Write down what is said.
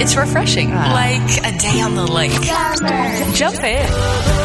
It's refreshing, like a day on the lake. Jump in.